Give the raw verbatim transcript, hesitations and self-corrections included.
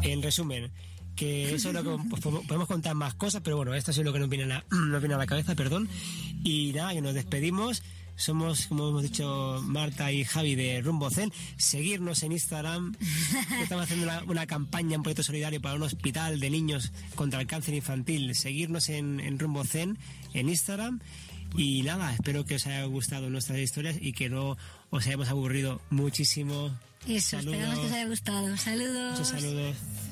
en resumen, que eso es lo que pues, podemos contar más cosas, pero bueno, esto es lo que nos viene a la, nos viene a la cabeza, perdón. Y nada, que nos despedimos. Somos, como hemos dicho, Marta y Javi de Rumbo Zen. Seguirnos en Instagram. Estamos haciendo una, una campaña, un proyecto solidario para un hospital de niños contra el cáncer infantil. Seguirnos en, en Rumbo Zen, en Instagram. Y nada, espero que os haya gustado nuestras historias y que no os hayamos aburrido muchísimo. Eso, saludos. Esperamos que os haya gustado. Saludos. Muchos saludos.